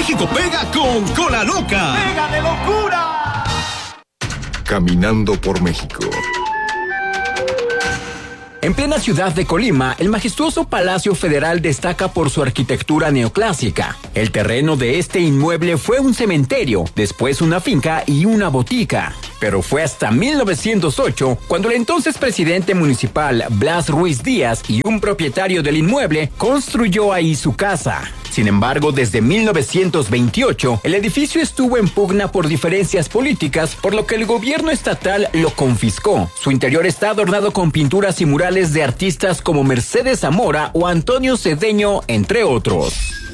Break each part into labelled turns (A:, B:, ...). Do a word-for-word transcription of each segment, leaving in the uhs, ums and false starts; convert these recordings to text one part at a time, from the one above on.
A: México pega con Cola Loca.
B: ¡Pega de locura!
C: Caminando por México.
D: En plena ciudad de Colima, el majestuoso Palacio Federal destaca por su arquitectura neoclásica. El terreno de este inmueble fue un cementerio, después una finca y una botica. Pero fue hasta mil novecientos ocho cuando el entonces presidente municipal Blas Ruiz Díaz y un propietario del inmueble construyó ahí su casa. Sin embargo, desde mil novecientos veintiocho, el edificio estuvo en pugna por diferencias políticas, por lo que el gobierno estatal lo confiscó. Su interior está adornado con pinturas y murales de artistas como Mercedes Zamora o Antonio Cedeño, entre otros.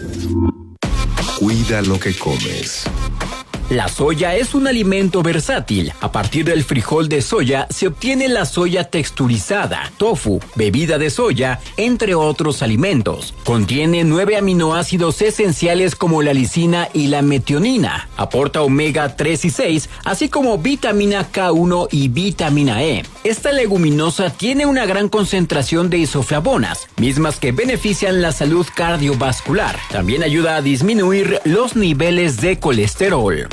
C: Cuida lo que comes.
D: La soya es un alimento versátil. A partir del frijol de soya se obtiene la soya texturizada, tofu, bebida de soya, entre otros alimentos. Contiene nueve aminoácidos esenciales como la lisina y la metionina. Aporta omega tres y seis, así como vitamina K uno y vitamina E. Esta leguminosa tiene una gran concentración de isoflavonas, mismas que benefician la salud cardiovascular. También ayuda a disminuir los niveles de colesterol.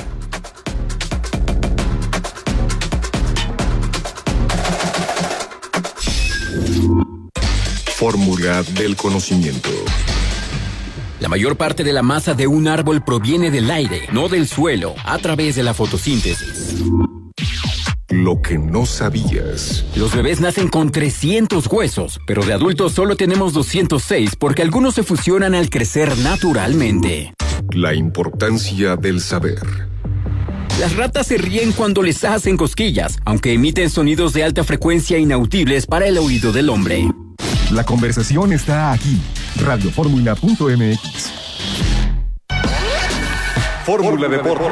C: Fórmula del conocimiento.
D: La mayor parte de la masa de un árbol proviene del aire, no del suelo, a través de la fotosíntesis.
C: Lo que no sabías.
D: Los bebés nacen con trescientos huesos, pero de adultos solo tenemos doscientos seis porque algunos se fusionan al crecer naturalmente.
C: La importancia del saber.
D: Las ratas se ríen cuando les hacen cosquillas, aunque emiten sonidos de alta frecuencia inaudibles para el oído del hombre.
E: La conversación está aquí. radio fórmula punto m x.
C: Fórmula Deportes.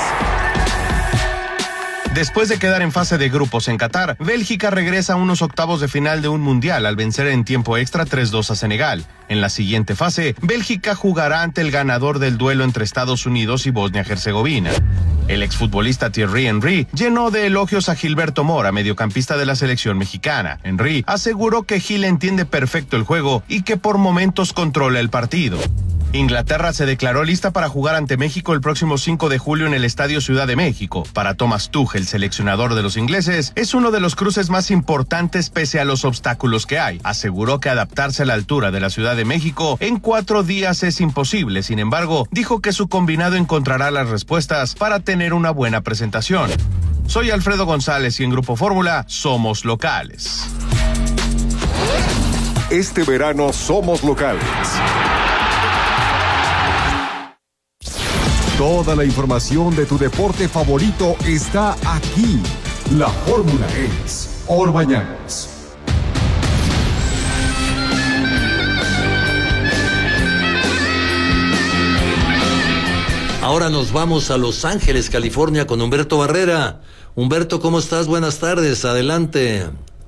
F: Después de quedar en fase de grupos en Qatar, Bélgica regresa a unos octavos de final de un mundial al vencer en tiempo extra tres dos a Senegal. En la siguiente fase, Bélgica jugará ante el ganador del duelo entre Estados Unidos y Bosnia-Herzegovina. El exfutbolista Thierry Henry llenó de elogios a Gilberto Mora, mediocampista de la selección mexicana. Henry aseguró que Gil entiende perfecto el juego y que por momentos controla el partido. Inglaterra se declaró lista para jugar ante México el próximo cinco de julio en el Estadio Ciudad de México. Para Thomas Tuchel, seleccionador de los ingleses, es uno de los cruces más importantes pese a los obstáculos que hay. Aseguró que adaptarse a la altura de la Ciudad de México en cuatro días es imposible. Sin embargo, dijo que su combinado encontrará las respuestas para tener una buena presentación. Soy Alfredo González y en Grupo Fórmula somos locales.
C: Este verano somos locales.
E: Toda la información de tu deporte favorito está aquí. La fórmula es Orbañanos.
G: Ahora nos vamos a Los Ángeles, California, con Humberto Barrera. Humberto, ¿cómo estás? Buenas tardes, adelante.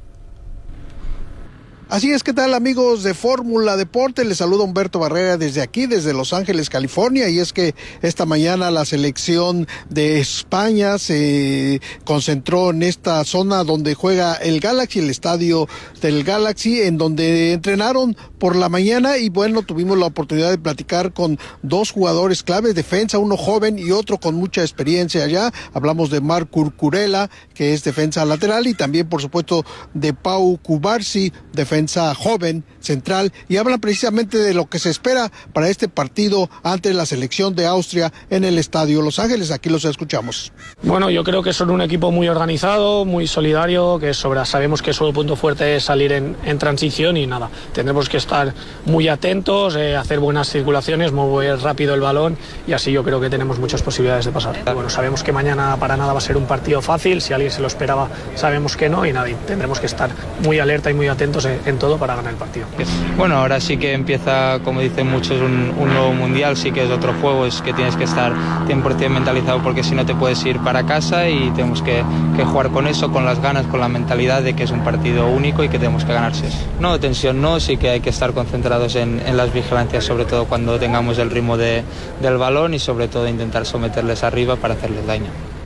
H: Así es, ¿qué tal amigos de Fórmula Deporte? Les saluda Humberto Barrera desde aquí, desde Los Ángeles, California, y es que esta mañana la selección de España se concentró en esta zona donde juega el Galaxy, el estadio del Galaxy, en donde entrenaron por la mañana y bueno, tuvimos la oportunidad de platicar con dos jugadores claves, defensa, uno joven y otro con mucha experiencia allá. Hablamos de Marc Cucurella, que es defensa lateral, y también por supuesto de Pau Cubarsí, defensa defensa joven, central, y hablan precisamente de lo que se espera para este partido ante la selección de Austria en el Estadio Los Ángeles. Aquí los escuchamos.
I: Bueno, yo creo que son un equipo muy organizado, muy solidario, que sobra, sabemos que su punto fuerte es salir en, en transición y nada, tendremos que estar muy atentos, eh, hacer buenas circulaciones, mover rápido el balón y así yo creo que tenemos muchas posibilidades de pasar. Bueno, sabemos que mañana para nada va a ser un partido fácil, si alguien se lo esperaba sabemos que no y nada, y tendremos que estar muy alerta y muy atentos en, en todo para ganar el partido.
J: Bueno, ahora sí que empieza, como dicen muchos, un, un nuevo mundial, sí que es otro juego, es que tienes que estar cien por ciento mentalizado porque si no te puedes ir para casa y tenemos que, que jugar con eso, con las ganas, con la mentalidad de que es un partido único y que tenemos que ganarse. No, tensión no, sí que hay que estar concentrados en, en las vigilancias, sobre todo cuando tengamos el ritmo de, del balón y sobre todo intentar someterles arriba para hacerles daño.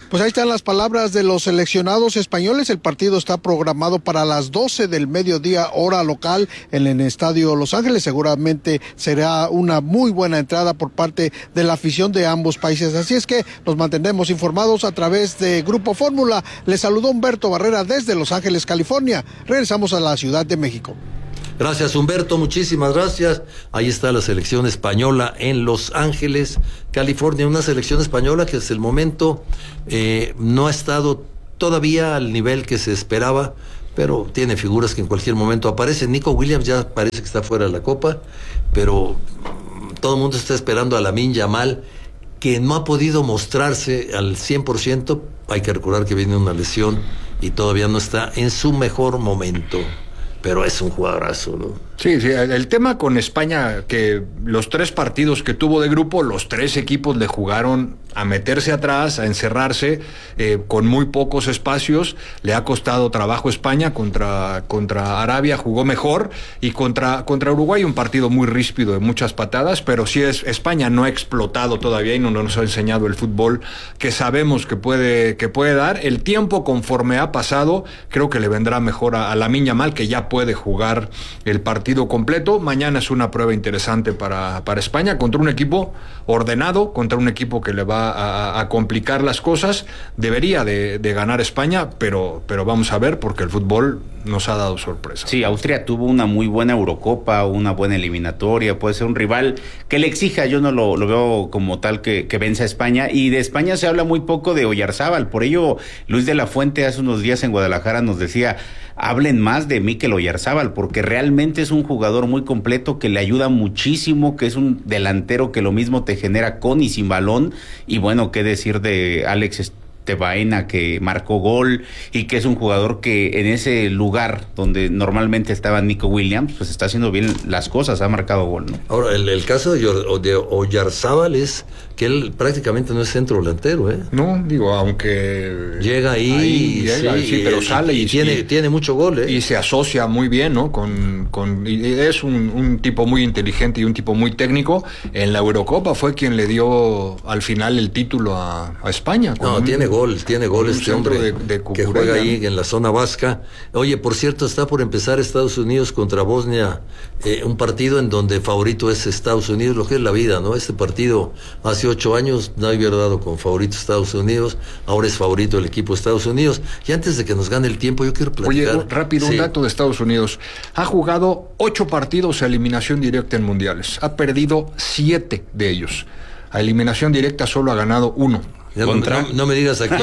H: Pues ahí están las palabras de los seleccionados españoles. El partido está programado para las doce del mediodía, hora local, en el Estadio Los Ángeles. Seguramente será una muy buena entrada por parte de la afición de ambos países. Así es que nos mantendremos informados a través de Grupo Fórmula. Les saludó Humberto Barrera desde Los Ángeles, California. Regresamos a la Ciudad de México.
G: Gracias, Humberto, muchísimas gracias. Ahí está la selección española en Los Ángeles, California, una selección española que hasta el momento eh, no ha estado todavía al nivel que se esperaba, pero tiene figuras que en cualquier momento aparecen. Nico Williams ya parece que está fuera de la Copa, pero todo el mundo está esperando a Lamine Yamal, que no ha podido mostrarse al cien por ciento. Hay que recordar que viene una lesión y todavía no está en su mejor momento. Pero es un jugadorazo, ¿no?
K: Sí, sí, el tema con España, que los tres partidos que tuvo de grupo, los tres equipos le jugaron a meterse atrás, a encerrarse, eh, con muy pocos espacios. Le ha costado trabajo España. Contra, contra Arabia jugó mejor, y contra, contra Uruguay un partido muy ríspido, de muchas patadas, pero sí es, España no ha explotado todavía y no nos ha enseñado el fútbol que sabemos que puede, que puede dar. El tiempo, conforme ha pasado, creo que le vendrá mejor a, a Lamine Yamal, que ya puede jugar el partido completo. Mañana es una prueba interesante para, para España, contra un equipo ordenado, contra un equipo que le va a, a complicar las cosas. Debería de, de ganar España, pero, pero vamos a ver, porque el fútbol nos ha dado sorpresa.
L: Sí, Austria tuvo una muy buena Eurocopa, una buena eliminatoria, puede ser un rival que le exija. Yo no lo, lo veo como tal que, que vence a España, y de España se habla muy poco de Oyarzábal. Por ello, Luis de la Fuente hace unos días en Guadalajara nos decía: hablen más de Mikel Oyarzábal, porque realmente es un jugador muy completo, que le ayuda muchísimo, que es un delantero que lo mismo te genera con y sin balón. Y bueno, qué decir de Alex Baena, que marcó gol, y que es un jugador que en ese lugar donde normalmente estaba Nico Williams, pues está haciendo bien las cosas, ha marcado gol, ¿no?
G: Ahora, el, el caso de, de Oyarzábal es que él prácticamente no es centro delantero, ¿eh?
K: No, digo, aunque
G: llega ahí,
K: ahí llega,
G: sí,
K: sí, pero
G: y,
K: sale y,
G: y tiene,
K: y
G: tiene mucho gol, ¿eh?
K: Y se asocia muy bien, ¿no? Con, con y es un, un tipo muy inteligente y un tipo muy técnico. En la Eurocopa fue quien le dio al final el título a, a España.
G: No,
K: un,
G: tiene gol, tiene gol este hombre
K: de, de
G: que juega ahí en la zona vasca. Oye, por cierto, está por empezar Estados Unidos contra Bosnia, eh, un partido en donde favorito es Estados Unidos, lo que es la vida, ¿no? Este partido hace ocho años no había dado con favorito Estados Unidos, ahora es favorito el equipo de Estados Unidos. Y antes de que nos gane el tiempo, yo quiero platicar.
K: Oye, rápido, sí. Un dato de Estados Unidos. Ha jugado ocho partidos a eliminación directa en mundiales. Ha perdido siete de ellos. A eliminación directa solo ha ganado uno.
G: Ya Contra... no, no me digas a quién.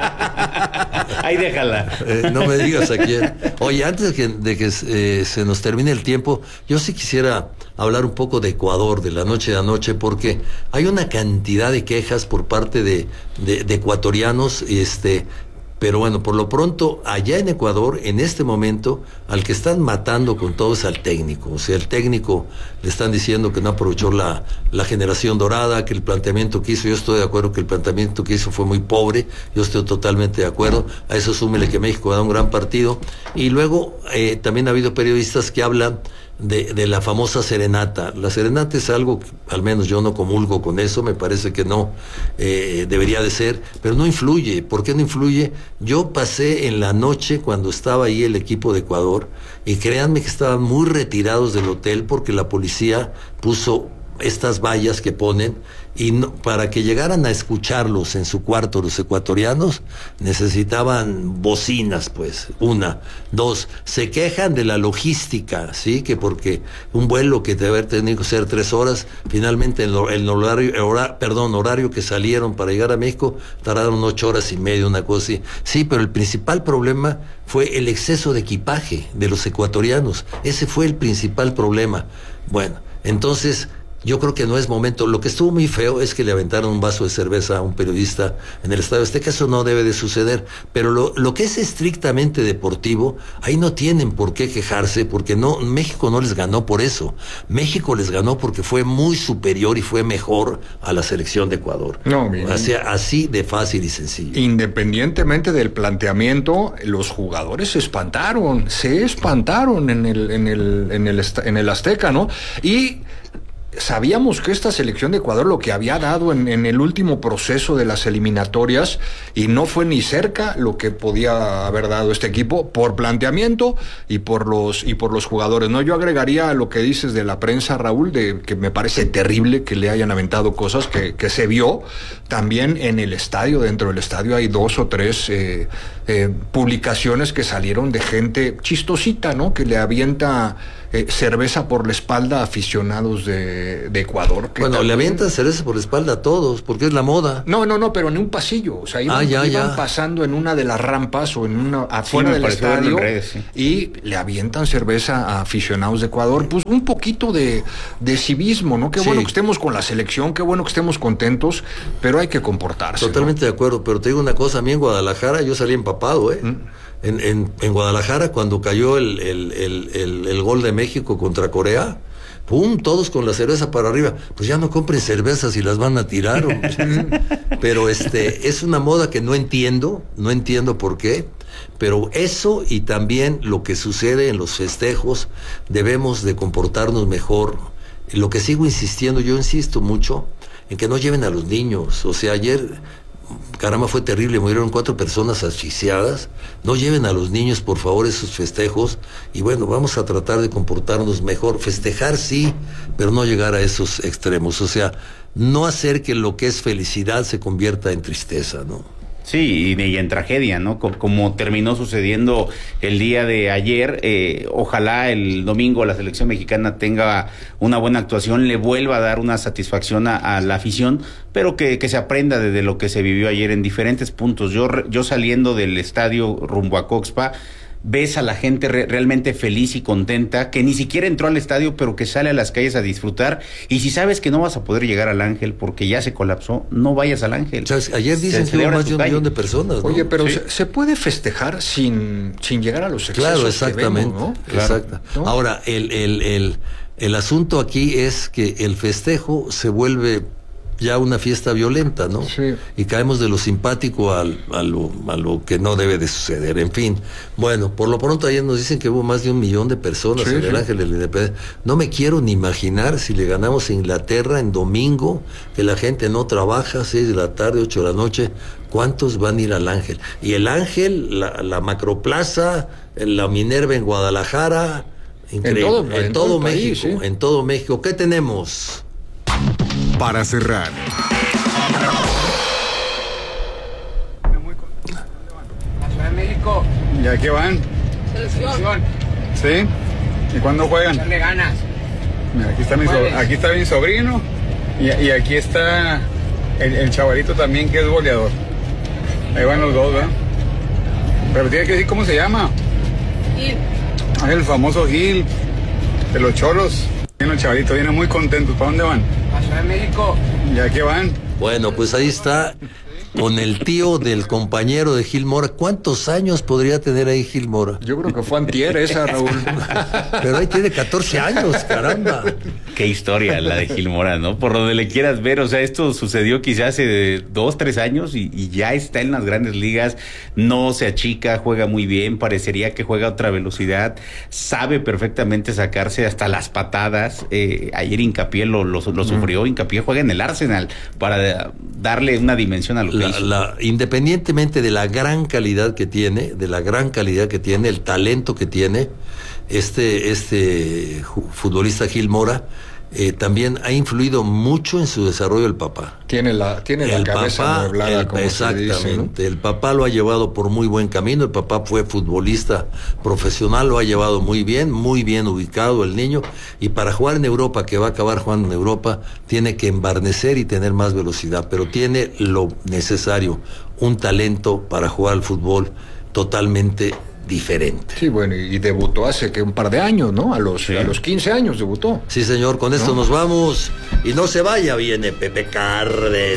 L: Ahí déjala.
G: Eh, no me digas a quién. Oye, antes de que, de que eh, se nos termine el tiempo, yo sí quisiera hablar un poco de Ecuador, de la noche de anoche, porque hay una cantidad de quejas por parte de, de, de ecuatorianos, este... Pero bueno, por lo pronto, allá en Ecuador, en este momento, al que están matando con todo es al técnico. O sea, el técnico le están diciendo que no aprovechó la, la generación dorada, que el planteamiento que hizo, yo estoy de acuerdo que el planteamiento que hizo fue muy pobre, yo estoy totalmente de acuerdo. A eso súmele que México da un gran partido. Y luego, eh, también ha habido periodistas que hablan de, de la famosa serenata. La serenata es algo que, al menos yo no comulgo con eso, me parece que no eh, debería de ser, pero no influye. ¿Por qué no influye? Yo pasé en la noche cuando estaba ahí el equipo de Ecuador, y créanme que estaban muy retirados del hotel porque la policía puso estas vallas que ponen, y no, para que llegaran a escucharlos en su cuarto los ecuatorianos necesitaban bocinas, pues. Una, dos, se quejan de la logística, sí, que porque un vuelo que debe haber tenido que ser tres horas, finalmente el, el horario, el hora, perdón, horario que salieron para llegar a México tardaron ocho horas y media, una cosa así. Sí, pero el principal problema fue el exceso de equipaje de los ecuatorianos. Ese fue el principal problema. Bueno, entonces yo creo que no es momento. Lo que estuvo muy feo es que le aventaron un vaso de cerveza a un periodista en el Estadio Azteca. Eso no debe de suceder, pero lo, lo que es estrictamente deportivo, ahí no tienen por qué quejarse, porque no, México no les ganó por eso. México les ganó porque fue muy superior y fue mejor a la selección de Ecuador.
K: No, bien.
G: O sea, así de fácil y sencillo.
K: Independientemente del planteamiento, los jugadores se espantaron, se espantaron en el, en el, en el, en el Azteca, ¿no? Y sabíamos que esta selección de Ecuador lo que había dado en, en el último proceso de las eliminatorias, y no fue ni cerca lo que podía haber dado este equipo por planteamiento y por los y por los jugadores, ¿no? Yo agregaría a lo que dices de la prensa, Raúl, de que me parece terrible que le hayan aventado cosas que, que se vio también en el estadio. Dentro del estadio hay dos o tres eh, eh, publicaciones que salieron de gente chistosita, ¿no? Que le avienta Eh, cerveza por la espalda a aficionados de, de Ecuador.
G: Que bueno, también... le avientan cerveza por la espalda a todos, porque es la moda.
K: No, no, no, pero en un pasillo. O sea, iban,
G: ah, ya,
K: iban
G: ya.
K: pasando en una de las rampas o en una afuera sí, del estadio redes, sí. y le avientan cerveza a aficionados de Ecuador. Pues un poquito de, de civismo, ¿no? Qué sí. bueno que estemos con la selección, qué bueno que estemos contentos, pero hay que comportarse.
G: Totalmente, ¿no? De acuerdo, pero te digo una cosa, a mí en Guadalajara yo salí empapado, ¿eh? ¿Mm? En, en, en Guadalajara, cuando cayó el, el, el, el, el gol de México contra Corea, ¡pum!, todos con la cerveza para arriba. Pues ya no compren cervezas y las van a tirar. Pero este es una moda que no entiendo, no entiendo por qué. Pero eso, y también lo que sucede en los festejos, debemos de comportarnos mejor. Lo que sigo insistiendo, yo insisto mucho en que no lleven a los niños. O sea, ayer... caramba, fue terrible, murieron cuatro personas asfixiadas. No lleven a los niños, por favor, esos festejos, y bueno, vamos a tratar de comportarnos mejor. Festejar sí, pero no llegar a esos extremos, o sea, no hacer que lo que es felicidad se convierta en tristeza, ¿no?
L: Sí, y, y en tragedia, ¿no? Como, como terminó sucediendo el día de ayer. Eh, ojalá el domingo la selección mexicana tenga una buena actuación, le vuelva a dar una satisfacción a, a la afición, pero que, que se aprenda de, de lo que se vivió ayer en diferentes puntos. Yo, yo saliendo del estadio rumbo a Coxpa, ves a la gente re- realmente feliz y contenta, que ni siquiera entró al estadio, pero que sale a las calles a disfrutar. Y si sabes que no vas a poder llegar al Ángel porque ya se colapsó, no vayas al Ángel.
G: O sea, ayer dicen que hubo más de un calle. millón de personas, ¿no?
K: Oye, pero
G: sí.
K: se, se puede festejar sin, sin llegar a los excesos.
G: Claro, exactamente.
K: Que vemos, ¿no?
G: Exacto.
K: ¿No?
G: Ahora, el, el, el, el asunto aquí es que el festejo se vuelve ya una fiesta violenta, ¿no?
K: Sí.
G: Y caemos de lo simpático al, a, lo, a lo que no debe de suceder. En fin, bueno, por lo pronto ayer nos dicen que hubo más de un millón de personas sí, en el sí. Ángel de la Independencia. No me quiero ni imaginar si le ganamos a Inglaterra en domingo, que la gente no trabaja, seis de la tarde, ocho de la noche, ¿cuántos van a ir al Ángel? Y el Ángel, la, la Macroplaza, la Minerva en Guadalajara, increíble. En todo, en
K: en
G: todo,
K: todo
G: México,
K: país, ¿sí?
G: en todo México. ¿Qué tenemos?
C: Para cerrar,
B: La Ciudad de México.
M: ¿Y a qué van?
B: Selección.
M: ¿Sí? ¿Y cuándo juegan?
B: Echarle ganas.
M: Mira, aquí está mi, so- aquí está mi sobrino y, y aquí está el, el chavalito también, que es goleador. Ahí van los dos, ¿verdad? Pero tiene que decir cómo se llama.
B: Gil.
M: Es el famoso Gil de los Cholos. Los chavalitos vienen muy contentos. ¿Para dónde van?
B: La Ciudad de México.
M: ¿Y a qué van?
G: Bueno, pues ahí está, con el tío del compañero de Gil Mora. ¿Cuántos años podría tener ahí Gil Mora?
K: Yo creo que fue antier esa, Raúl.
G: Pero ahí tiene catorce años, caramba.
L: Qué historia la de Gil Mora, ¿no? Por donde le quieras ver, o sea, esto sucedió quizás hace dos, tres años y, y ya está en las grandes ligas, no se achica, juega muy bien, parecería que juega a otra velocidad, sabe perfectamente sacarse hasta las patadas. Eh, ayer Hincapié lo, lo, lo sufrió, Hincapié juega en el Arsenal para darle una dimensión a lo que
G: la,
L: hizo.
G: La, independientemente de la gran calidad que tiene, de la gran calidad que tiene, el talento que tiene, este, este futbolista Gil Mora, eh, también ha influido mucho en su desarrollo el papá.
K: Tiene la, tiene la
G: el
K: cabeza
G: papá,
K: mueblada,
G: el,
K: como
G: exactamente,
K: se dice, ¿no?
G: El papá lo ha llevado por muy buen camino, el papá fue futbolista profesional, lo ha llevado muy bien, muy bien ubicado el niño, y para jugar en Europa, que va a acabar jugando en Europa, tiene que embarnecer y tener más velocidad, pero tiene lo necesario, un talento para jugar al fútbol totalmente diferente.
K: Sí, bueno, y debutó hace que un par de años, ¿no? A los, sí. a los quince años debutó.
G: Sí, señor, con esto ¿no? nos vamos. Y no se vaya, viene Pepe Cárdenas.